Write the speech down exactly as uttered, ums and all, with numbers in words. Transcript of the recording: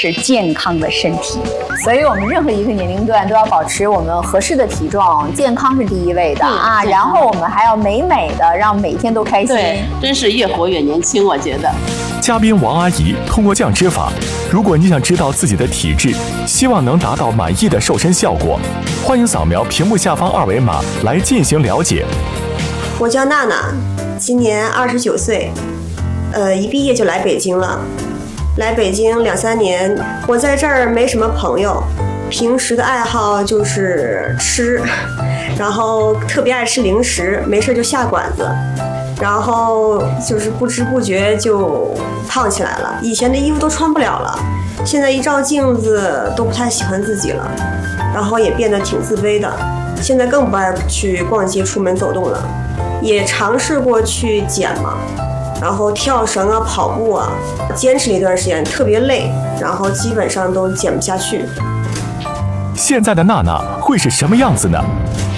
是健康的身体。所以我们任何一个年龄段都要保持我们合适的体重，健康是第一位的啊。然后我们还要美美的，让每天都开心。 对，真是越活越年轻，我觉得。 嘉宾王阿姨通过降脂法，如果你想知道自己的体质，希望能达到满意的瘦身效果，欢迎扫描屏幕下方二维码来进行了解。 我叫娜娜，今年二十九岁，呃，一毕业就来北京了。来北京两三年，我在这儿没什么朋友，平时的爱好就是吃，然后特别爱吃零食，没事就下馆子，然后就是不知不觉就胖起来了。以前的衣服都穿不了了，现在一照镜子都不太喜欢自己了，然后也变得挺自卑的。现在更不爱去逛街、出门走动了，也尝试过去减嘛。然后跳绳啊、跑步啊，坚持了一段时间，特别累，然后基本上都减不下去。 现在的娜娜会是什么样子呢？